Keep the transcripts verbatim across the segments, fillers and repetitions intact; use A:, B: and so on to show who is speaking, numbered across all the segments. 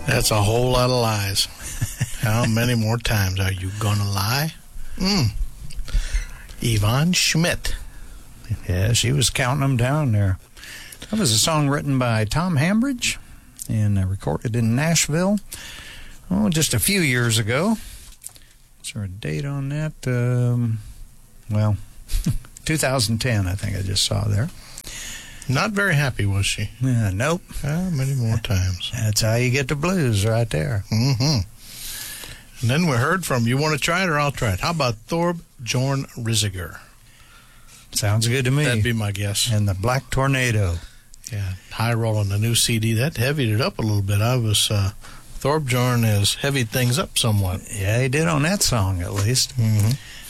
A: That's a whole lot of lies. How many more times are you gonna lie? Mm. Yvonne Schmidt.
B: Yeah, she was counting them down there. That was a song written by Tom Hambridge and uh, recorded in Nashville, oh, just a few years ago. Is there a date on that? Um, well, two thousand ten, I think I just saw there.
A: Not very happy, was she?
B: Uh, nope.
A: How many more times?
B: That's how you get the blues right there.
A: Mm-hmm. And then we heard from, you want to try it or I'll try it? How about Thorbjorn Riziger?
B: Sounds good to me.
A: That'd be my guess.
B: And the Black Tornado.
A: Yeah, High Roll on the new C D. That heavied it up a little bit. I was, uh, Thorbjorn has heavied things up somewhat.
B: Yeah, he did on that song, at least.
A: Mm-hmm.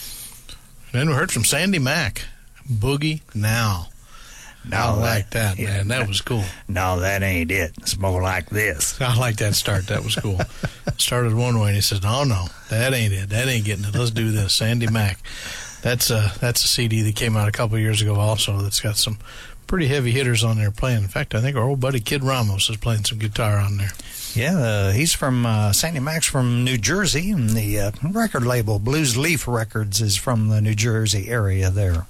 A: Then we heard from Sandy Mack, Boogie Now.
B: No,
A: I like
B: that,
A: that, yeah, man. That was cool.
B: No, that ain't it. It's more like this.
A: I like that start. That was cool. Started one way, and he says, no, no, that ain't it. That ain't getting it. Let's do this. Sandy Mack. That's a, that's a C D that came out a couple of years ago also that's got some pretty heavy hitters on there playing. In fact, I think our old buddy Kid Ramos is playing some guitar on there.
B: Yeah, uh, he's from, uh, Sandy Mack's from New Jersey, and the uh, record label Blues Leaf Records is from the New Jersey area there.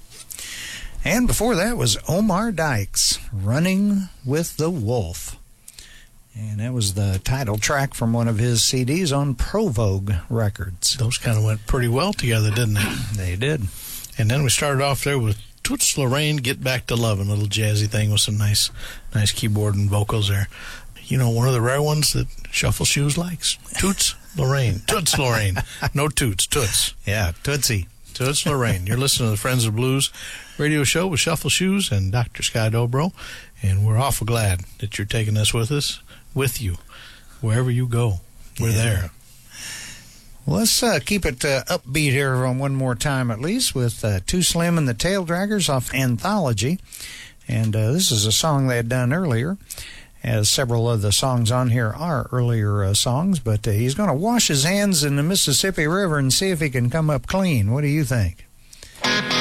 B: And before that was Omar Dykes, Running with the Wolf. And that was the title track from one of his C Ds on Provogue Records.
A: Those kind of went pretty well together, didn't they?
B: They did.
A: And then we started off there with Toots Lorraine, Get Back to Lovin', a little jazzy thing with some nice nice keyboard and vocals there. You know, one of the rare ones that Shuffle Shoes likes. Toots Lorraine. Toots Lorraine. No toots, Toots.
B: Yeah, Tootsie.
A: Toots Lorraine. You're listening to the Friends of Blues radio show with Shuffle Shoes and Doctor Sky Dobro, and we're awful glad that you're taking us with us, with you, wherever you go. We're yeah. there.
B: Well, let's uh, keep it uh, upbeat here on one more time at least with uh, Too Slim and the Tail Draggers off Anthology, and uh, this is a song they had done earlier, as several of the songs on here are earlier uh, songs, but uh, he's going to wash his hands in the Mississippi River and see if he can come up clean. What do you think?